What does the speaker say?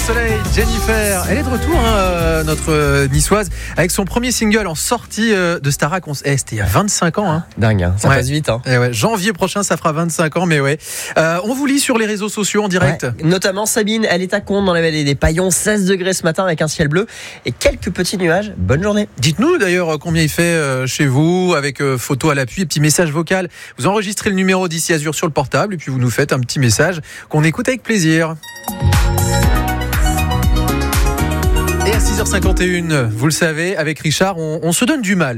Soleil, Jennifer. Elle est de retour, notre niçoise, avec son premier single en sortie de Starac. C'était il y a 25 ans. Dingue, ça passe vite. Et janvier prochain, ça fera 25 ans, mais ouais. On vous lit sur les réseaux sociaux en direct. Notamment Sabine, elle est à Condes dans la vallée des Paillons, 16 degrés ce matin avec un ciel bleu et quelques petits nuages. Bonne journée. Dites-nous d'ailleurs combien il fait chez vous, avec photo à l'appui et petit message vocal. Vous enregistrez le numéro d'ici Azur sur le portable et puis vous nous faites un petit message qu'on écoute avec plaisir. Et à 6h51, vous le savez, avec Richard, on se donne du mal.